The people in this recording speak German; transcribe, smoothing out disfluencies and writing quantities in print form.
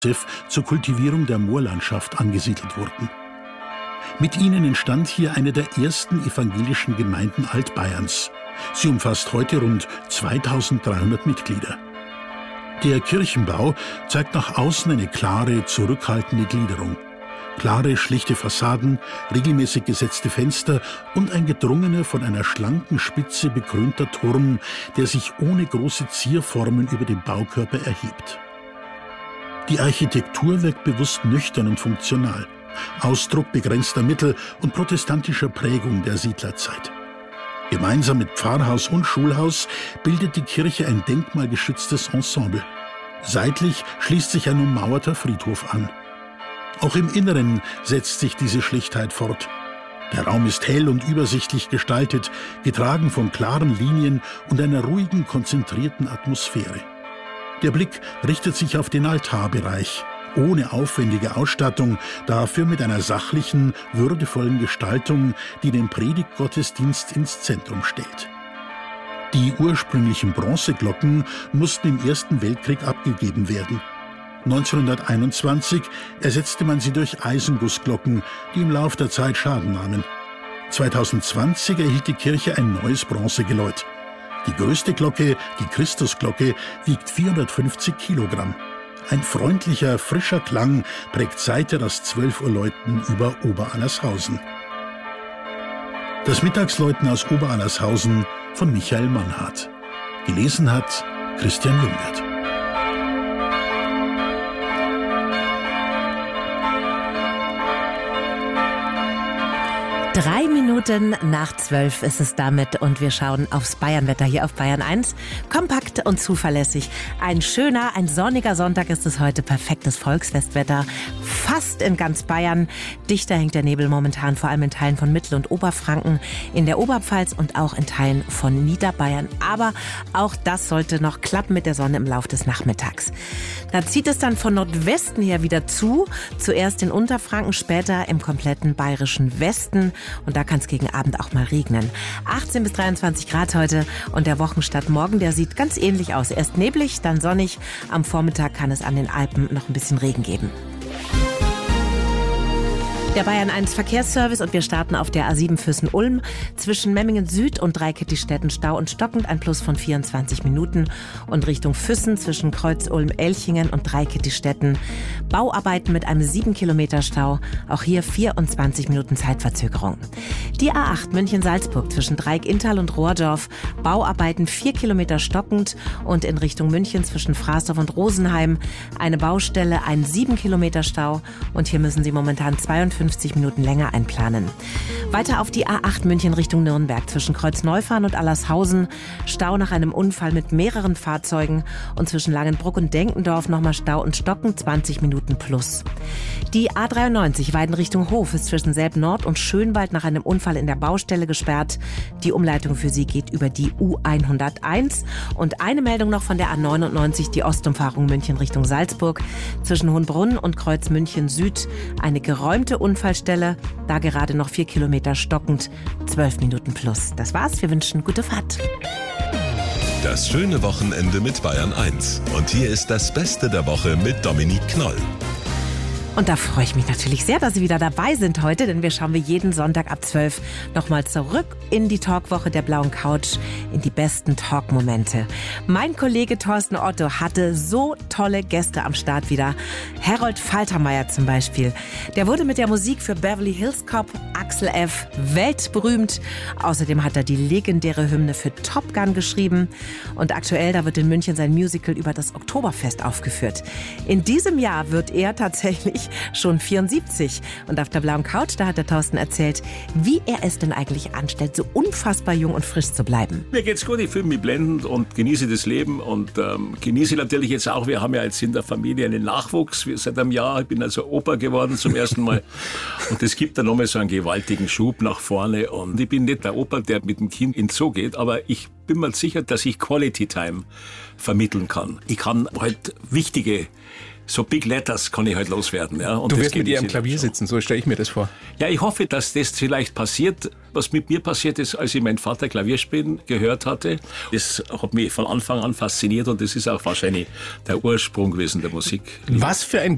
zur Kultivierung der Moorlandschaft angesiedelt wurden. Mit ihnen entstand hier eine der ersten evangelischen Gemeinden Altbayerns. Sie umfasst heute rund 2300 Mitglieder. Der Kirchenbau zeigt nach außen eine klare, zurückhaltende Gliederung. Klare, schlichte Fassaden, regelmäßig gesetzte Fenster und ein gedrungener, von einer schlanken Spitze bekrönter Turm, der sich ohne große Zierformen über dem Baukörper erhebt. Die Architektur wirkt bewusst nüchtern und funktional, Ausdruck begrenzter Mittel und protestantischer Prägung der Siedlerzeit. Gemeinsam mit Pfarrhaus und Schulhaus bildet die Kirche ein denkmalgeschütztes Ensemble. Seitlich schließt sich ein ummauerter Friedhof an. Auch im Inneren setzt sich diese Schlichtheit fort. Der Raum ist hell und übersichtlich gestaltet, getragen von klaren Linien und einer ruhigen, konzentrierten Atmosphäre. Der Blick richtet sich auf den Altarbereich, ohne aufwendige Ausstattung, dafür mit einer sachlichen, würdevollen Gestaltung, die den Predigtgottesdienst ins Zentrum stellt. Die ursprünglichen Bronzeglocken mussten im Ersten Weltkrieg abgegeben werden. 1921 ersetzte man sie durch Eisengussglocken, die im Lauf der Zeit Schaden nahmen. 2020 erhielt die Kirche ein neues Bronzegeläut. Die größte Glocke, die Christusglocke, wiegt 450 Kilogramm. Ein freundlicher, frischer Klang prägt seither das 12 Uhr Läuten über Oberallershausen. Das Mittagsläuten aus Oberallershausen von Michael Mannhardt. Gelesen hat Christian Jungwirth. 11:03 ist es damit und wir schauen aufs Bayernwetter hier auf Bayern 1. Kompakt und zuverlässig. Ein schöner, ein sonniger Sonntag ist es heute. Perfektes Volksfestwetter. Fast in ganz Bayern. Dichter hängt der Nebel momentan, vor allem in Teilen von Mittel- und Oberfranken, in der Oberpfalz und auch in Teilen von Niederbayern. Aber auch das sollte noch klappen mit der Sonne im Lauf des Nachmittags. Da zieht es dann von Nordwesten her wieder zu. Zuerst in Unterfranken, später im kompletten bayerischen Westen. Und da kann es gegen Abend auch mal regnen. 18 bis 23 Grad heute und der Wochenstart morgen, der sieht ganz ähnlich aus. Erst neblig, dann sonnig. Am Vormittag kann es an den Alpen noch ein bisschen Regen geben. Der Bayern 1 Verkehrsservice und wir starten auf der A7 Füssen-Ulm. Zwischen Memmingen Süd und Dreikettigstetten Stau und stockend, ein Plus von 24 Minuten. Und Richtung Füssen zwischen Kreuz-Ulm-Elchingen und Dreikettigstetten Bauarbeiten mit einem 7 Kilometer Stau. Auch hier 24 Minuten Zeitverzögerung. Die A8 München-Salzburg zwischen Dreieck-Inntal und Rohrdorf. Bauarbeiten 4 Kilometer stockend und in Richtung München zwischen Frasdorf und Rosenheim eine Baustelle, ein 7 Kilometer Stau. Und hier müssen Sie momentan 52 Minuten länger einplanen. Weiter auf die A8 München Richtung Nürnberg zwischen Kreuz-Neufahren und Allershausen. Stau nach einem Unfall mit mehreren Fahrzeugen und zwischen Langenbruck und Denkendorf nochmal Stau und Stocken, 20 Minuten plus. Die A93 Weiden Richtung Hof ist zwischen Selb-Nord und Schönwald nach einem Unfall in der Baustelle gesperrt. Die Umleitung für Sie geht über die U101. Und eine Meldung noch von der A99, die Ostumfahrung München Richtung Salzburg. Zwischen Hohenbrunn und Kreuz München Süd eine geräumte Unfallstelle, da gerade noch 4 Kilometer stockend, 12 Minuten plus. Das war's, wir wünschen gute Fahrt. Das schöne Wochenende mit Bayern 1. Und hier ist das Beste der Woche mit Dominique Knoll. Und da freue ich mich natürlich sehr, dass Sie wieder dabei sind heute, denn wir schauen jeden Sonntag ab 12 nochmal zurück in die Talkwoche der blauen Couch, in die besten Talkmomente. Mein Kollege Thorsten Otto hatte so tolle Gäste am Start wieder. Harold Faltermeier zum Beispiel. Der wurde mit der Musik für Beverly Hills Cop, Axel F. weltberühmt. Außerdem hat er die legendäre Hymne für Top Gun geschrieben. Und aktuell, da wird in München sein Musical über das Oktoberfest aufgeführt. In diesem Jahr wird er tatsächlich schon 74. Und auf der blauen Couch, da hat der Thorsten erzählt, wie er es denn eigentlich anstellt, so unfassbar jung und frisch zu bleiben. Mir geht's gut, ich fühle mich blendend und genieße das Leben und genieße natürlich jetzt auch, wir haben ja jetzt in der Familie einen Nachwuchs seit einem Jahr, ich bin also Opa geworden zum ersten Mal und es gibt dann nochmal so einen gewaltigen Schub nach vorne und ich bin nicht der Opa, der mit dem Kind ins Zoo geht, aber ich bin mir sicher, dass ich Quality Time vermitteln kann. Ich kann halt wichtige so Big Letters kann ich halt loswerden. Ja. Und du wirst mit ihr am Klavier sitzen, so stelle ich mir das vor. Ja, ich hoffe, dass das vielleicht passiert, was mit mir passiert ist, als ich meinen Vater Klavier spielen gehört hatte. Das hat mich von Anfang an fasziniert und das ist auch wahrscheinlich der Ursprung gewesen der Musik. Was für ein